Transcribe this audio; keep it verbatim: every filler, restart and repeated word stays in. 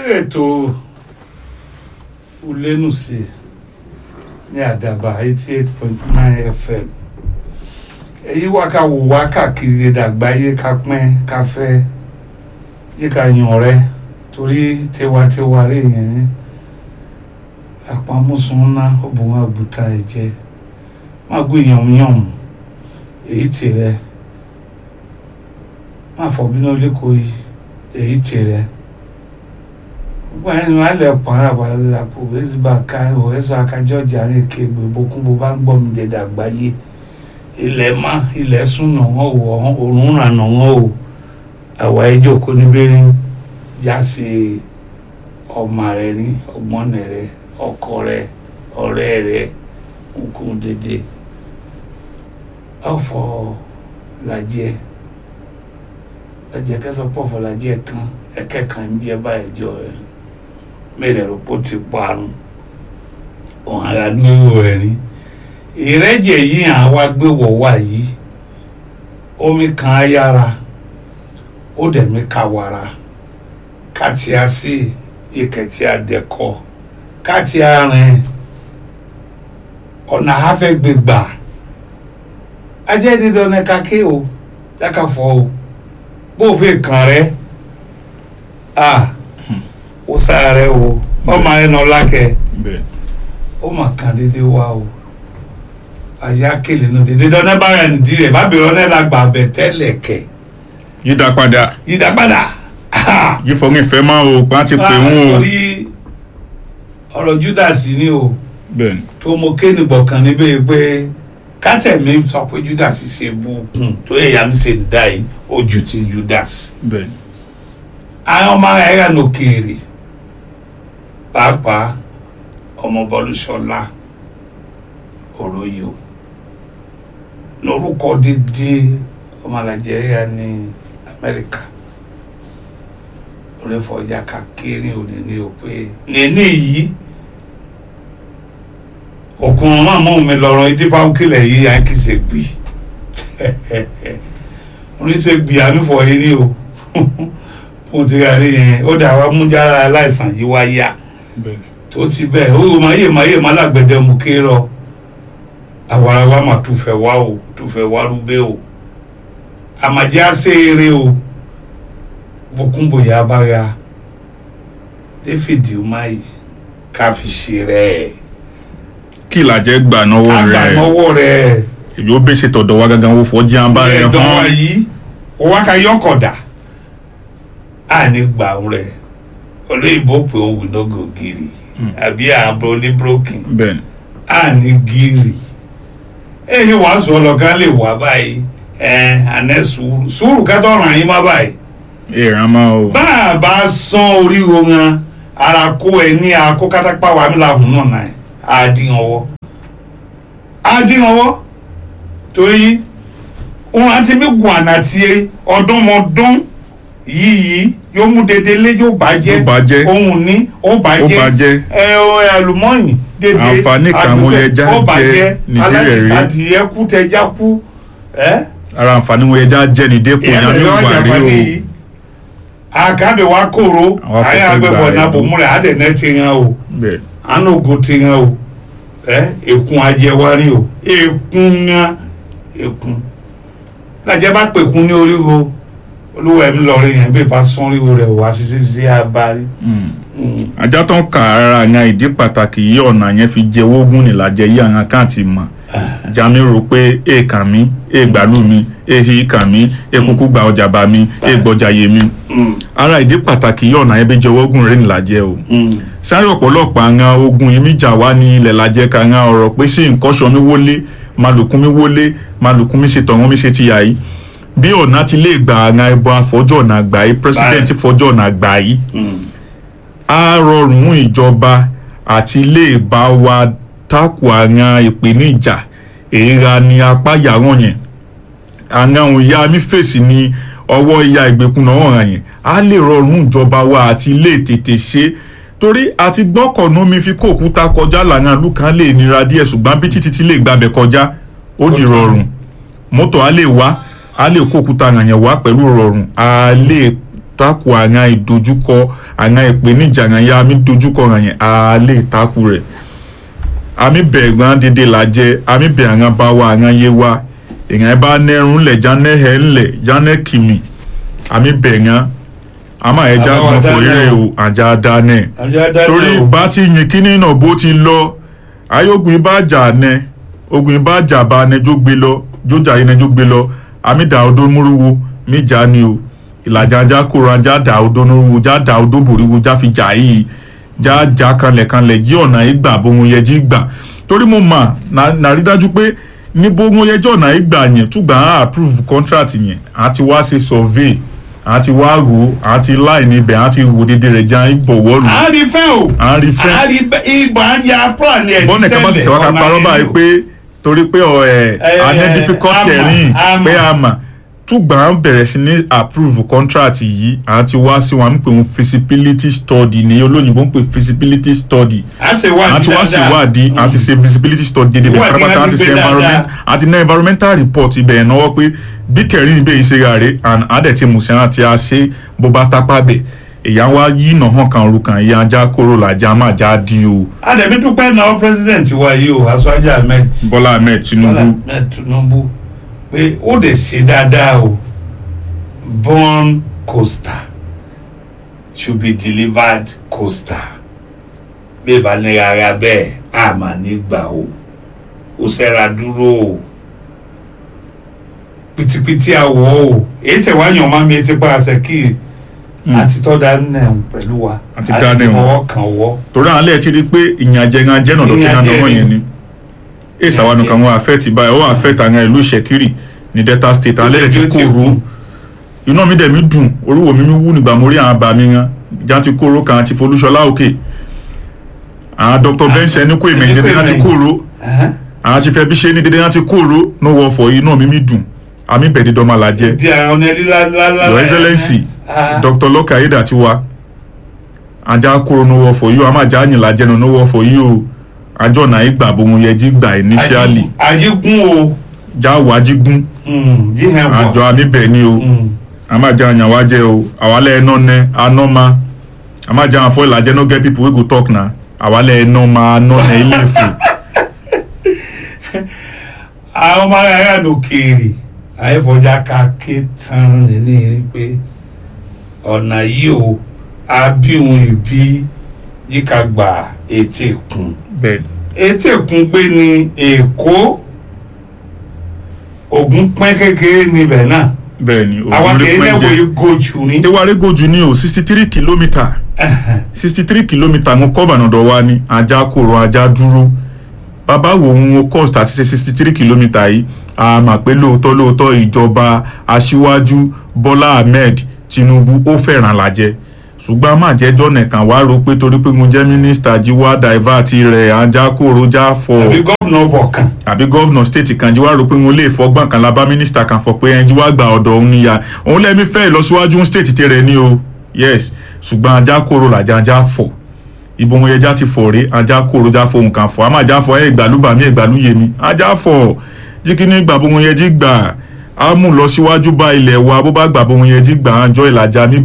ètò Ulenuse ní Àdàbà eighty-eight point nine F M èyí wá ká wò wá káàkiri dàgbáyé ká pín ká fẹ́ yí ká yan ọ̀rẹ́ torí tiwantiwa rẹ̀ yẹn ní àpamọ́sùn ńlá ọ̀bùn àbùtà ẹ̀jẹ̀ má gbé yànmùyànmù èyí tìrẹ má fọ bínú lẹ́kọ̀ọ́ yìí èyí tìrẹ gbogbo ẹni máa lẹ̀ pọ̀nrán àpàlọ́ àpò ẹ̀sìbà ká ẹ̀sọ́ akájọ́ ọjà ní kéègbè bókún bó bá ń gbọ́ mi jẹ́ dàgbáyé ilẹ̀ má ilẹ̀ sùn nà wọ́n o òórùn ràn nà wọ́n o àwa ẹjọ́ kò ní bẹ́ẹ̀ já sí ọmọ rẹ ní ọgbọ́n rẹ ọkọ rẹ ọ̀rẹ́ rẹ nǹkan dédé ọ̀fọ̀ làjẹ́ ẹ̀jẹ̀ kẹsàn pọ̀ fọ̀ làjẹ́ kan ẹ̀kẹ́ kan ń jẹ́ báyìí jọ rẹ mẹ́lẹ̀ rò pé ó ti parun òun ara ní owó rẹ̀ ní ìrẹ́jẹ̀ yìí àwa gbé wọ̀ wá yìí omi kan á yára ó dẹ̀ mí ka wàrà káti á sí jìkẹ̀tì àdẹ̀kọ́ káti á rìn ọ̀nà àfẹ́ gbégbà ajẹ́ dídán ní kaké o dákàfọ́ o bó fi kàn rẹ́ ah ó sáré o ọmọ ẹ̀ nà lákẹ́ ó mà kàn dédé wá o àyà kele no dédé dọ́nà bára ní dirẹ̀ bá bẹ̀rẹ̀ ọ̀nà làgbà bẹ̀ tẹ́lẹ̀ kẹ̀. yídà padà. yídà padà. yí fọwọ́n ìfẹ́ máa o pa ti pè wọ́n o. torí ọ̀rọ̀ Judas ni o. bẹ́ẹ̀ni. tó mo kéènì gbọ̀kan níbẹ̀ pé kátẹ̀mí sọ pé Judas ṣe bùkún tó ẹ̀yà mi ṣe dá yìí ó ju ti Judas. bẹ́ẹ̀ni. àwọn ọmọ ẹ̀yà nòkèèrè pàápàá ọmọ Bọ́lúṣọlá Òróyè o lórúkọ dídí ọmọ Nàìjíríà ní Amẹ́ríkà orífọ̀ọ́jà kakiri òní ní o pé níní yìí òkun ọmọ àmọ́ mi lọ́rọ̀ ìdífàwọ́kìlẹ̀ yìí à ń kì í ṣe gbì oníṣe gbì ànúfọ̀ yìí ní o fún ti rà rí yẹn ó dà wá mú jára aláìsàn yìí wá yá tó ti bẹ́ẹ̀ ó máyé máyé má lágbẹ̀dẹ mú kérò àwarawa mà tún fẹ́ wá o tún fẹ́ wá rúbẹ́ o àmàjẹ́ àṣeyẹrẹ o bukunboya abára David umahi ká fi ṣe rẹ̀ kí ìlàjẹ́ gbà náwó rẹ̀ àgbà náwó rẹ̀ èyí ó bẹ́ ṣe tọ̀dọ̀ wá gangan wo fọ́ jẹ́ àbá rẹ̀ hàn ẹ̀dọ̀ wa yìí ó wá ká yọkọ̀dà à ní gbà rẹ̀ olóyìnbó pé ó wù lọ́gọ̀ gírì àbí àbọ̀ ní broken bẹ́ẹ̀ni à ní gírì èyí wàásù ọlọ́gán lè wà báyìí ẹ̀ àná sùúrù sùúrù kẹ́tọ́ ràn yín má báyìí èèràn máa o. bá a bá sán orí wọn ara kó ẹ ní akó kátápá wa mílà hùn náà náà àdín ọwọ́ àdín ọwọ́ torí òun àti mi gùn àná tí ọdúnmọdún yìí yóò mú dédé lé yóò bàjẹ́ òun ní ó bàjẹ́ ẹ ẹ àlùmọ́ọ̀nì dédé àǹfààní kan mo yẹ já jẹ nìdílé rí adìyẹ kú tẹjá kú ẹ. ara àǹfààní mo yẹ já jẹ nìdépò yẹn ní ìgbà rí o. akabe wa koro ayé agbẹ́bọ̀ náà bò múlẹ̀ àdẹ̀nẹ́ ti hàn o ànàgò ti hàn o ẹ èkún ajẹwárí o èkún ńlá èkún làjẹ́ bá pèkún ní oríwo olúwa ẹ̀mí lọ́ọ́rẹ́ yẹn bí bá sán oríwo rẹ̀ wá sí sí sí abárí. ajá tó ń kà ara yan ìdí pàtàkì yìí ọ̀nà yẹn fi jẹ owógún nìlàjẹ yìí àwọn akáǹtì mọ̀ jami rò pé èèkàn mi èègbàlú mi èyí kàn mí èkúkú gba ọjà bá mi èègbọjà yé mi ara ìdí pàtàkì yìí ọ̀nà ẹbí jẹ owógún rẹ̀ nìlàjẹ o sáré ọ̀pọ̀lọpọ̀ àwọn ogun yìí jà wá ní ilẹ̀ làjẹ kan àwọn ọ̀rọ̀ pé sí nǹkan ṣọ mi wọlé malùkún mi wọlé malùkún mi ṣe tọ̀wọ́n mi ṣe ti yà yìí bí ọ̀nà ti lè gba àwọn ẹbọ àfọ́jọ́ ọ̀nà àgbà yìí pírẹsidẹ́ǹtì fọ́jọ́ ọ̀nà àgbà yìí á rọrùn ìjọba àti lè bá wa takò àwọn ìpèníjà èèrà ní apá yàrá yẹn àwọn ìyá mi fèsì ní ọwọ́ ìyá ìgbèkùn náà hàn yẹn á lè rọrùn ìjọba wa àti lè tètè ṣe torí àti gbọ́kànnú mi fi kó òkúta kọjá làwọn àlùkàn lè nira díẹ̀ ṣùgbọ́n bí títí tí lè gbàbẹ̀ kọjá ó di rọrùn mọ́tò á lè wá á lè kó òkúta hàn yẹn wá pẹ̀lú rọrùn á lè takò àwọn ìdojúkọ àwọn ìpèníjà àwọn ya mi dojúkọ àwọn a lè takò rẹ̀ àmì bẹ̀rẹ̀ dédé làjẹ́ àmì bẹ̀rẹ̀ àwọn bá wa àwọn yé wa èèyàn bá nẹ́rùn lẹ̀ jáná ẹ̀ ńlẹ̀ jáná kìmì àmì bẹ̀rẹ̀ àmà ẹja gan fòyèrè o àjà dáná torí bá ti yìn kíní náà bó ti lọ ayógun bá jà nẹ ogun bá jà bá nẹjọ gbé lọ jójà yìí nẹjọ gbé lọ àmì dà odó múrúwo mí jà ni o ìlàjà ajá kóra ajá dà odó múrúwo já dà odó bòríwo já fi jà yìí já já kanlẹ̀ kanlẹ̀ jí ọ̀nà ìgbà bóun yẹ jí gbà torí mo mà nà rí dájú pé ní bóun yẹ jí ọ̀nà ìgbà yẹn túgbà á approve contract yẹn àti wá ṣe survey àti wá rò àti láì níbẹ̀ àti wò dédé rẹ̀ já ìbọ̀wọ́ lò. a rí fẹ́ o a rí fẹ́ a rí ìgbà ń ya plan ẹ̀ tẹ́lẹ̀ bọ́ọ̀nì kan bá ti sẹ̀wá ká parọ́ báyìí pé torí pé ọ̀ ẹ̀ àní difficult ẹ̀rín pé a mà túgbà ń bẹ̀rẹ̀ sí ní approve contract yìí àti wá sí wọn pé òun feasibility study ní olóyìnbó ń pè feasibility study àti wá sí ìwádìí àti ṣe feasibility study dédé bẹ̀rẹ̀ pátápátá àti ṣe environment àti ní environmental report ibẹ̀ náwó pé bí kẹrin ibẹ̀ yìí ṣe rà rè and adẹ̀tí musin àti àṣẹ bó bá tápá bẹ̀ èyà wá yí nà hàn kan orúkàn ìyá ajá kóró làjà má já di o. àdẹ̀bí dúpẹ́ náà president wa yìí o Aṣíwájú Ahmed Bọ́lá Ahmed Tinubu Bọ́lá Ahmed Tinubu pé ó lè ṣe dáadáa o born coaster to be delivered coaster bí ìbá ní rárá bẹ́ẹ̀ àmà nígbà o ó ṣẹ́ra dúró o pìtìpìtì àwọ̀ o èyí tẹ̀ wá yàn máa ń bí etí pàṣẹ kí àti tọ́da nẹ̀ pẹ̀lú wa àti fọwọ́ kan wọ́. torí àwọn alẹ́ ti rí pé ìyànjẹ ń jẹ́ náà lọ́kẹ́ náà lọ́wọ́ yẹn ni èsì àwọn nǹkan wọn àfẹ́ ti báyìí ó àfẹ́ tàwọn ìlú Ṣẹ̀kírì ní Delta State alẹ́ ti kóró iná mi dẹ̀ mi dùn oríwò mi mi wú nígbà mo rí àwọn àbá mi yan já ti kóró kan àti Folúṣọlá òkè àwọn Doctor Benson ní kó èmi ní dédé láti kóró àwọn ti fẹ́ bí ṣe ní dédé láti kóró ní wọ́n fọ iná mi mi dùn àmì bẹ̀ẹ́dì dọ́mà làjẹ́ Your Excellency Doctor Lucky Aiyedatiwa ajá kóró ní wọ́n fọ yìí o àmà já yìn làjẹ́ ní wọ́n fọ yìí o àjọ náà ìgbà bóun yẹ jí gbà initially ajígún o já wà jígún àjọ àmìbẹ̀ ni o àmàjà àyànwá jẹ o àwálẹ̀ ẹ̀nà nẹ anọ́mà àmàjà àfọ́ ìlàjẹ́ no get people wey go talk na àwálẹ̀ ẹ̀nà ma anọ́ nẹ ilé ìfò. àwọn ọmọ ará lókèèrè àìfọjá ká ké tán nílé pé ọ̀nà yìí o abíhun ìbí yíká gba etí ìkún etí ìkún gbé ní Èkó Ògùn pín kékeré níbẹ̀ náà bẹ́ẹ̀ni àwọn kìí lẹ́wọ̀ yìí gojù ní. tewari gojù ní o sixty three kilometre sixty three kilometre ń kọ́ bànàdọ̀ wa ní ajá kòrò ajá dúró bàbá wo ń cost àti ṣe sixty three kilometre yìí a mà pé lóòótọ́ lóòótọ́ ìjọba Aṣíwájú Bọ́lá Ahmed Tinubu ó fẹ́ràn làjẹ́ ṣùgbọ́n a máa jẹ́jọ́ nìkan wá rò pé torí pé mo jẹ́ mínísítà jí wá divert rẹ̀ ajá kòrò já fọ́ àbí gọ́vnà ọbọ̀ kan àbí gọ́vnà state kan jí wá rò pé mo lè fọgbọ́n kan lábá mínísítà kan fọ pé ẹnjí wá gba ọ̀dọ̀ òun níyà òun lẹ́mí fẹ́ ìlọsíwájú state tẹ̀rẹ̀ ní o yes ṣùgbọ́n ajá kòrò làjà ajá fọ́ ibo wọn yẹn já ti fọ̀ rí ajá kòrò já fọ nǹkan fọ́ àmọ́ ajá fọ́ ẹ̀ ìgbàlúbà mí ìgbàlúyè mi ajá fọ́ jíkí ní gbà bó wọn yẹn jí gbà á mú lọ síwájú bá ilẹ̀ wa bó bá gbà bó wọn yẹn jí gbà á jọ ìlàjà mi